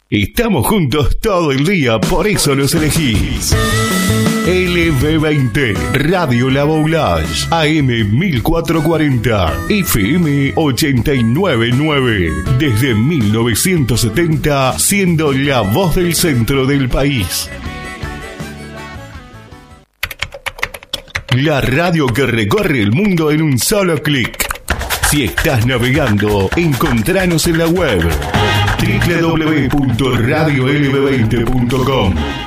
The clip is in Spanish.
Estamos juntos todo el día, por eso los elegís. LB20, Radio La Boulage, AM 1440, FM 899. Desde 1970, siendo la voz del centro del país. La radio que recorre el mundo en un solo clic. Si estás navegando, encontranos en la web www.radiolb20.com.